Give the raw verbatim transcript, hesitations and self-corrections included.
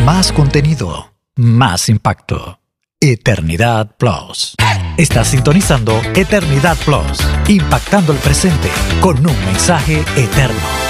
Más contenido, más impacto. Eternidad Plus. Estás sintonizando Eternidad Plus, impactando el presente con un mensaje eterno.